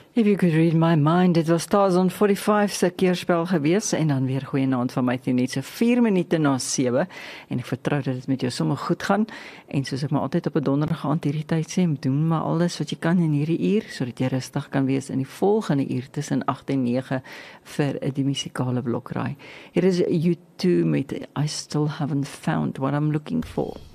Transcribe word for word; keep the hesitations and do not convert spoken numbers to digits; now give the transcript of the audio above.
If you could read my mind, dit was Tarzan vyf se keerspel gewees en dan weer goeienaand van my net so vier minute na sewe en ek vertrou dat dit met jou sommer goed gaan en soos ek maar altyd op 'n donderdag aand hierdie tyd sê, doen maar alles wat jy kan in hierdie uur sodat jy rustig kan wees in die volgende uur tussen agt en nege vir die musikale blokraai. Hier is U two met I Still Haven't Found What I'm Looking For.